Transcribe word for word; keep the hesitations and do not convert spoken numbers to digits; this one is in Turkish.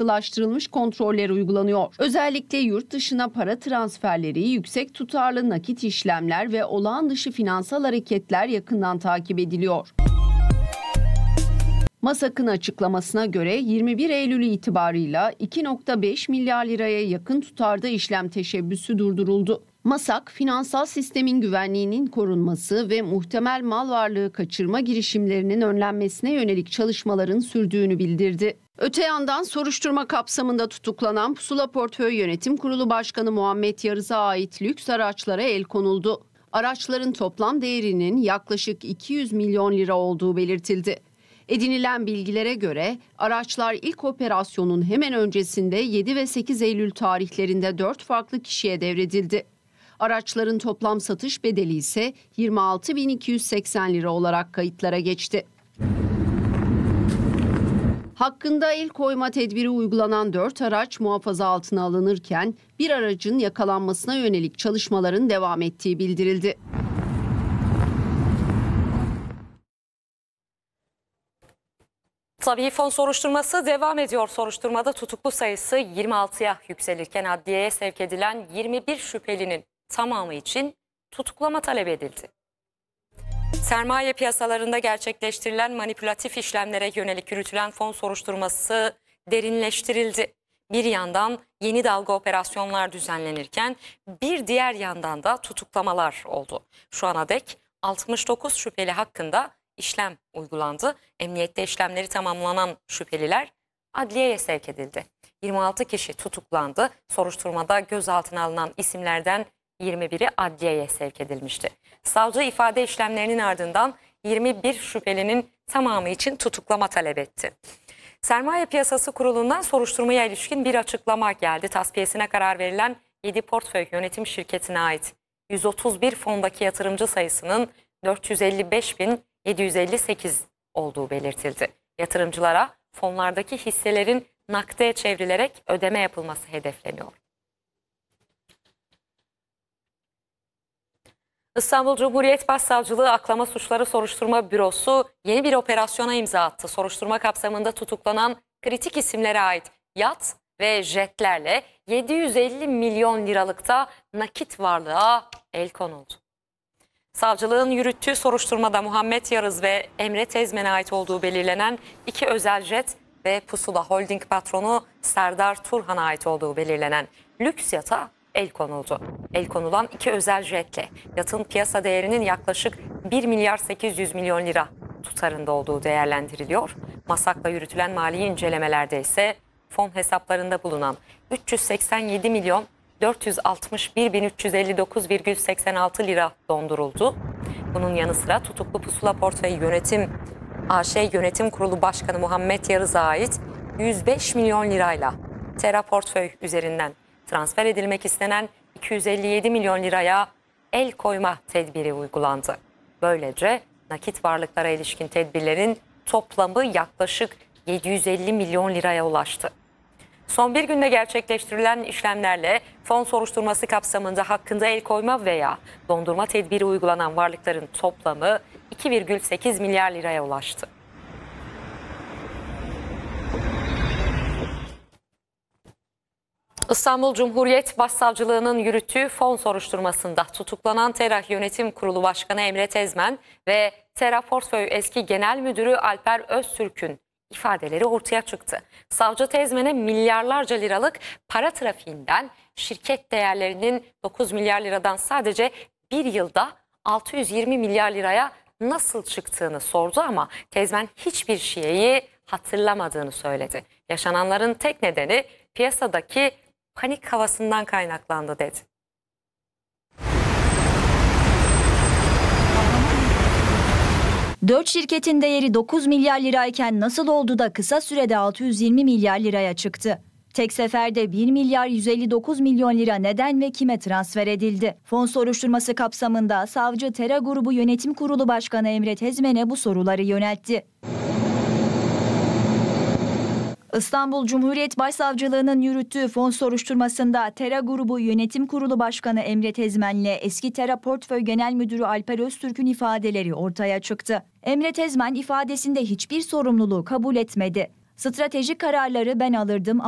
sıkılaştırılmış kontroller uygulanıyor. Özellikle yurt dışına para transferleri, yüksek tutarlı nakit işlemler ve olağan dışı finansal hareketler yakından takip ediliyor. MASAK'ın açıklamasına göre yirmi bir Eylül itibarıyla iki virgül beş milyar liraya yakın tutarda işlem teşebbüsü durduruldu. MASAK, finansal sistemin güvenliğinin korunması ve muhtemel mal varlığı kaçırma girişimlerinin önlenmesine yönelik çalışmaların sürdüğünü bildirdi. Öte yandan soruşturma kapsamında tutuklanan Pusula Portföy Yönetim Kurulu Başkanı Muhammet Yarız'a ait lüks araçlara el konuldu. Araçların toplam değerinin yaklaşık iki yüz milyon lira olduğu belirtildi. Edinilen bilgilere göre araçlar ilk operasyonun hemen öncesinde yedi ve sekiz Eylül tarihlerinde dört farklı kişiye devredildi. Araçların toplam satış bedeli ise yirmi altı bin iki yüz seksen lira olarak kayıtlara geçti. Hakkında el koyma tedbiri uygulanan dört araç muhafaza altına alınırken bir aracın yakalanmasına yönelik çalışmaların devam ettiği bildirildi. Tabii fon soruşturması devam ediyor. Soruşturmada tutuklu sayısı yirmi altıya yükselirken adliyeye sevk edilen yirmi bir şüphelinin tamamı için tutuklama talep edildi. Sermaye piyasalarında gerçekleştirilen manipülatif işlemlere yönelik yürütülen fon soruşturması derinleştirildi. Bir yandan yeni dalga operasyonlar düzenlenirken bir diğer yandan da tutuklamalar oldu. Şu ana dek altmış dokuz şüpheli hakkında işlem uygulandı. Emniyette işlemleri tamamlanan şüpheliler adliyeye sevk edildi. yirmi altı kişi tutuklandı. Soruşturmada gözaltına alınan isimlerden yirmi biri adliyeye sevk edilmişti. Savcı ifade işlemlerinin ardından yirmi bir şüphelinin tamamı için tutuklama talep etti. Sermaye Piyasası Kurulu'ndan soruşturmaya ilişkin bir açıklama geldi. Tasfiyesine karar verilen yedi portföy yönetim şirketine ait yüz otuz bir fondaki yatırımcı sayısının dört yüz elli beş bin yedi yüz elli sekiz olduğu belirtildi. Yatırımcılara fonlardaki hisselerin nakde çevrilerek ödeme yapılması hedefleniyor. İstanbul Cumhuriyet Başsavcılığı Aklama Suçları Soruşturma Bürosu yeni bir operasyona imza attı. Soruşturma kapsamında tutuklanan kritik isimlere ait yat ve jetlerle yedi yüz elli milyon liralıkta nakit varlığa el konuldu. Savcılığın yürüttüğü soruşturmada Muhammet Yarız ve Emre Tezmen'e ait olduğu belirlenen iki özel jet ve Pusula Holding patronu Serdar Turhan'a ait olduğu belirlenen lüks yata el konuldu. El konulan iki özel jetle yatın piyasa değerinin yaklaşık bir milyar sekiz yüz milyon lira tutarında olduğu değerlendiriliyor. MASAK'la yürütülen mali incelemelerde ise fon hesaplarında bulunan üç yüz seksen yedi milyon dört yüz altmış bir bin üç yüz elli dokuz virgül seksen altı lira donduruldu. Bunun yanı sıra tutuklu Pusula Portföy Yönetim A Ş Yönetim Kurulu Başkanı Muhammet Yarız'a ait yüz beş milyon lirayla Tera Portföy üzerinden transfer edilmek istenen iki yüz elli yedi milyon liraya el koyma tedbiri uygulandı. Böylece nakit varlıklara ilişkin tedbirlerin toplamı yaklaşık yedi yüz elli milyon liraya ulaştı. Son bir günde gerçekleştirilen işlemlerle fon soruşturması kapsamında hakkında el koyma veya dondurma tedbiri uygulanan varlıkların toplamı iki virgül sekiz milyar liraya ulaştı. İstanbul Cumhuriyet Başsavcılığı'nın yürüttüğü fon soruşturmasında tutuklanan Tera Yönetim Kurulu Başkanı Emre Tezmen ve Tera Portföy eski Genel Müdürü Alper Öztürk'ün ifadeleri ortaya çıktı. Savcı Tezmen'e milyarlarca liralık para trafiğinden şirket değerlerinin dokuz milyar liradan sadece bir yılda altı yüz yirmi milyar liraya nasıl çıktığını sordu ama Tezmen hiçbir şeyi hatırlamadığını söyledi. Yaşananların tek nedeni piyasadaki panik havasından kaynaklandı dedi. Dört şirketin değeri dokuz milyar lirayken nasıl oldu da kısa sürede altı yüz yirmi milyar liraya çıktı? Tek seferde bir milyar yüz elli dokuz milyon lira neden ve kime transfer edildi? Fon soruşturması kapsamında savcı Tera Grubu Yönetim Kurulu Başkanı Emre Tezmen'e bu soruları yöneltti. İstanbul Cumhuriyet Başsavcılığı'nın yürüttüğü fon soruşturmasında Tera Grubu Yönetim Kurulu Başkanı Emre Tezmen'le eski Tera Portföy Genel Müdürü Alper Öztürk'ün ifadeleri ortaya çıktı. Emre Tezmen ifadesinde hiçbir sorumluluğu kabul etmedi. Stratejik kararları ben alırdım